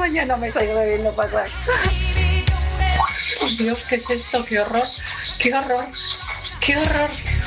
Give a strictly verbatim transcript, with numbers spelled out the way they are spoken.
mañana me estáis debiendo pasar. Oh, Dios, ¿qué es esto? ¡Qué horror! ¡Qué horror! ¡Qué horror!